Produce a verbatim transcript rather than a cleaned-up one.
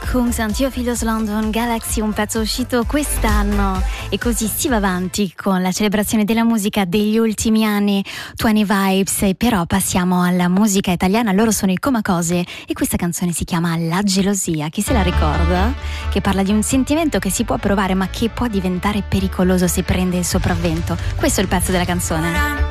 Kungs and Theophilus London Galaxy, un pezzo uscito quest'anno, e così si va avanti con la celebrazione della musica degli ultimi anni, venti Vibes, e però passiamo alla musica italiana. Loro sono i Comacose e questa canzone si chiama La gelosia. Chi se la ricorda? Che parla di un sentimento che si può provare ma che può diventare pericoloso se prende il sopravvento. Questo è il pezzo della canzone.